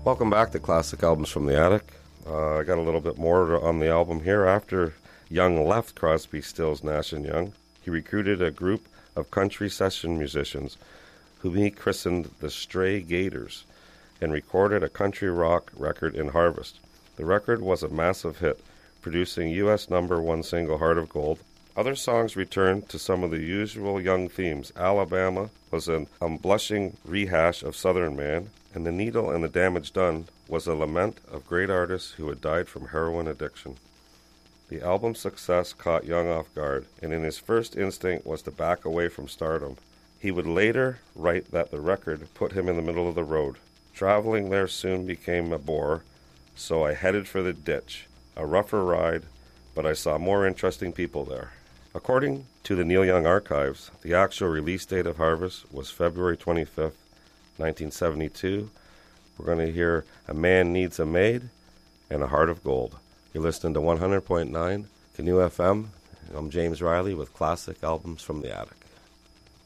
Welcome back to Classic Albums from the Attic. I got a little bit more on the album here. After Young left Crosby, Stills, Nash & Young, he recruited a group of country session musicians whom he christened the Stray Gators and recorded a country rock record in Harvest. The record was a massive hit, producing U.S. #1 single Heart of Gold. Other songs returned to some of the usual Young themes. Alabama was an unblushing rehash of Southern Man, and The Needle and the Damage Done was a lament of great artists who had died from heroin addiction. The album's success caught Young off guard, and in his first instinct was to back away from stardom. He would later write that the record put him in the middle of the road. Traveling there soon became a bore, so I headed for the ditch. A rougher ride, but I saw more interesting people there. According to the Neil Young archives, the actual release date of Harvest was February 25th, 1972. We're going to hear A Man Needs a Maid and A Heart of Gold. You're listening to 100.9 Canoe FM. I'm James Riley with Classic Albums from the Attic.